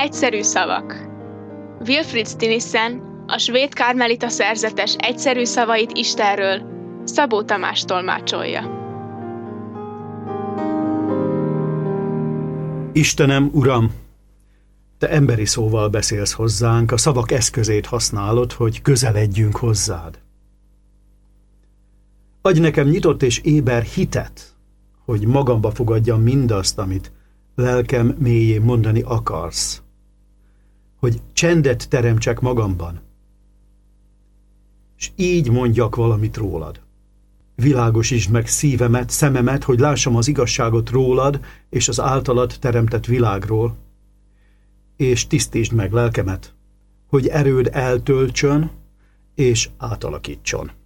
Egyszerű szavak. Wilfrid Stinissen, a svéd karmelita szerzetes egyszerű szavait Istenről Szabó Tamás tolmácsolja. Istenem, Uram, Te emberi szóval beszélsz hozzánk, a szavak eszközét használod, hogy közeledjünk hozzád. Adj nekem nyitott és éber hitet, hogy magamba fogadjam mindazt, amit lelkem mélyén mondani akarsz, hogy csendet teremtsek magamban, és így mondjak valamit rólad. Világosítsd meg szívemet, szememet, hogy lássam az igazságot rólad és az általad teremtett világról, és tisztítsd meg lelkemet, hogy erőd eltöltsön és átalakítson.